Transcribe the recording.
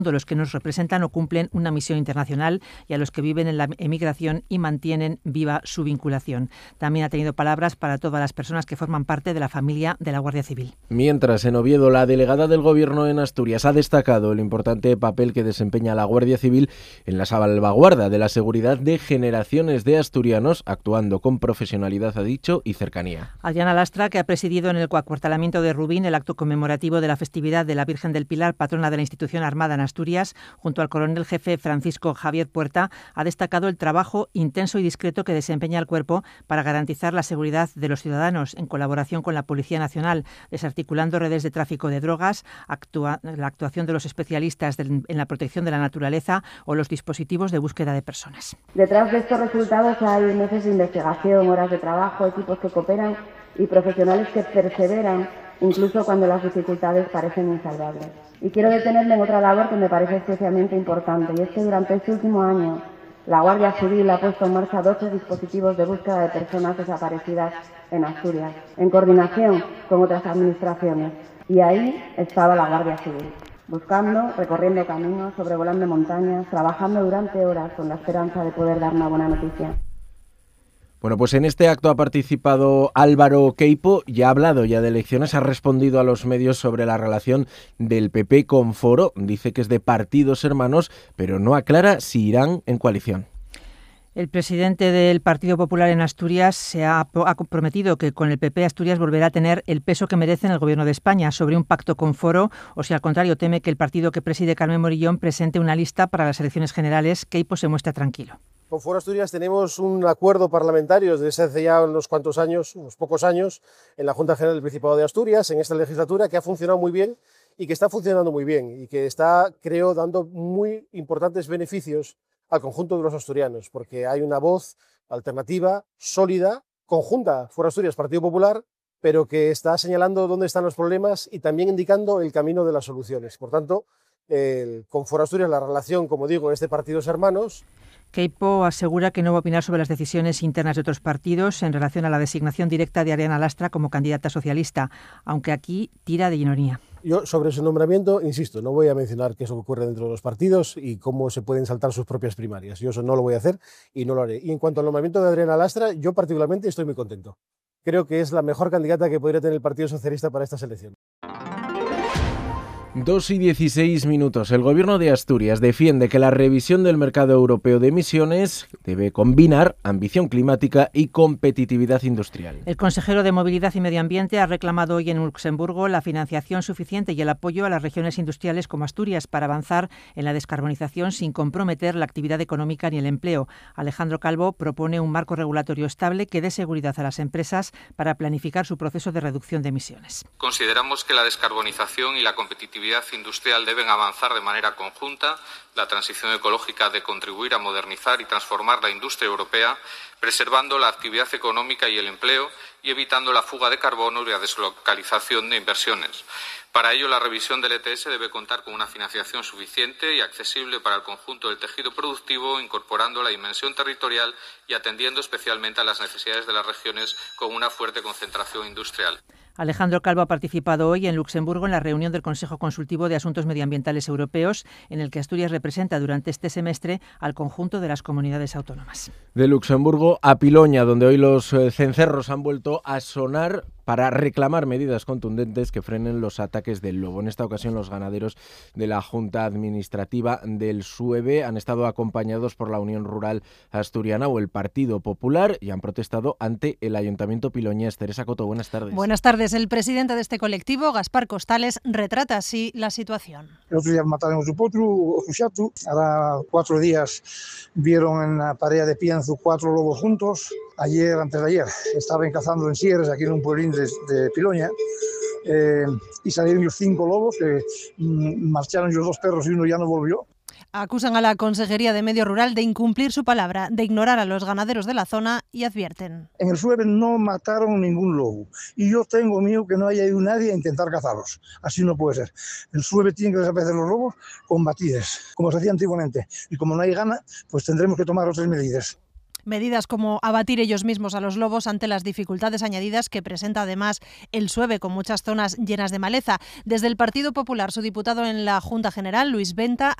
los que nos representan o cumplen una misión internacional y a los que viven en la emigración y mantienen viva su vinculación. También ha tenido palabras para todas las personas que forman parte de la familia de la Guardia Civil. Mientras, en Oviedo, la delegada del Gobierno en Asturias ha destacado el importante papel que desempeña la Guardia Civil en la salvaguarda de la seguridad de generaciones de asturianos, actuando con profesionalidad, ha dicho, y cercanía. Adriana Lastra, que ha presidido en el acuartelamiento de Rubín el acto conmemorativo de la festividad de la Virgen del Pilar, patrona de la institución armada en Asturias, junto al coronel jefe Francisco Javier Puerta, ha destacado el trabajo intenso y discreto que desempeña el cuerpo para garantizar la seguridad de los ciudadanos, en colaboración con la Policía Nacional, desarticulando redes de tráfico de drogas, la actuación de los especialistas en la protección de la naturaleza o los dispositivos de búsqueda de personas. Detrás de estos resultados hay meses de investigación, horas de trabajo, equipos que cooperan y profesionales que perseveran incluso cuando las dificultades parecen insalvables. Y quiero detenerme en otra labor que me parece especialmente importante, y es que durante este último año la Guardia Civil ha puesto en marcha 12 dispositivos de búsqueda de personas desaparecidas en Asturias, en coordinación con otras administraciones. Y ahí estaba la Guardia Civil, buscando, recorriendo caminos, sobrevolando montañas, trabajando durante horas con la esperanza de poder dar una buena noticia. Bueno, pues en este acto ha participado Álvaro Queipo y ha hablado ya de elecciones, ha respondido a los medios sobre la relación del PP con Foro. Dice que es de partidos hermanos, pero no aclara si irán en coalición. El presidente del Partido Popular en Asturias ha comprometido que con el PP Asturias volverá a tener el peso que merece en el Gobierno de España sobre un pacto con Foro, o si al contrario teme que el partido que preside Carmen Morillón presente una lista para las elecciones generales. Queipo se muestra tranquilo. Con Foro Asturias tenemos un acuerdo parlamentario desde hace ya unos pocos años, en la Junta General del Principado de Asturias, en esta legislatura, que ha funcionado muy bien y que está funcionando muy bien y que está, creo, dando muy importantes beneficios al conjunto de los asturianos, porque hay una voz alternativa, sólida, conjunta, Foro Asturias, Partido Popular, pero que está señalando dónde están los problemas y también indicando el camino de las soluciones. Por tanto, con Foro Asturias la relación, como digo, es de partidos hermanos. Queipo asegura que no va a opinar sobre las decisiones internas de otros partidos en relación a la designación directa de Adriana Lastra como candidata socialista, aunque aquí tira de ironía. Yo sobre su nombramiento, insisto, no voy a mencionar qué es lo que ocurre dentro de los partidos y cómo se pueden saltar sus propias primarias. Yo eso no lo voy a hacer y no lo haré. Y en cuanto al nombramiento de Adriana Lastra, yo particularmente estoy muy contento. Creo que es la mejor candidata que podría tener el Partido Socialista para estas elecciones. 2:16. El Gobierno de Asturias defiende que la revisión del mercado europeo de emisiones debe combinar ambición climática y competitividad industrial. El consejero de Movilidad y Medio Ambiente ha reclamado hoy en Luxemburgo la financiación suficiente y el apoyo a las regiones industriales como Asturias para avanzar en la descarbonización sin comprometer la actividad económica ni el empleo. Alejandro Calvo propone un marco regulatorio estable que dé seguridad a las empresas para planificar su proceso de reducción de emisiones. Consideramos que la descarbonización y la competitividad industrial deben avanzar de manera conjunta. La transición ecológica ha de contribuir a modernizar y transformar la industria europea, preservando la actividad económica y el empleo y evitando la fuga de carbono y la deslocalización de inversiones. Para ello, la revisión del ETS debe contar con una financiación suficiente y accesible para el conjunto del tejido productivo, incorporando la dimensión territorial y atendiendo especialmente a las necesidades de las regiones con una fuerte concentración industrial. Alejandro Calvo ha participado hoy en Luxemburgo en la reunión del Consejo Consultivo de Asuntos Medioambientales Europeos, en el que Asturias representa durante este semestre al conjunto de las comunidades autónomas. De Luxemburgo a Piloña, donde hoy los cencerros han vuelto a sonar para reclamar medidas contundentes que frenen los ataques del lobo. En esta ocasión, los ganaderos de la Junta Administrativa del Sueve han estado acompañados por la Unión Rural Asturiana o el Partido Popular y han protestado ante el Ayuntamiento piloñés. Teresa Coto, buenas tardes. Buenas tardes. El presidente de este colectivo, Gaspar Costales, retrata así la situación. El otro día mataron un potro, un chato. Ahora 4 días vieron en la pared de Pienzo 4 lobos juntos. Ayer, antes de ayer, estaban cazando en Sierres, aquí en un pueblín de Piloña, y salieron los 5 lobos, que marcharon los 2 perros y uno ya no volvió. Acusan a la Consejería de Medio Rural de incumplir su palabra, de ignorar a los ganaderos de la zona y advierten. En el Sueve no mataron ningún lobo y yo tengo miedo que no haya ido nadie a intentar cazarlos. Así no puede ser. El Sueve tiene que desaparecer los lobos combatidos, como se hacía antiguamente. Y como no hay gana, pues tendremos que tomar otras medidas. Medidas como abatir ellos mismos a los lobos ante las dificultades añadidas que presenta además el Sueve, con muchas zonas llenas de maleza. Desde el Partido Popular, su diputado en la Junta General, Luis Venta,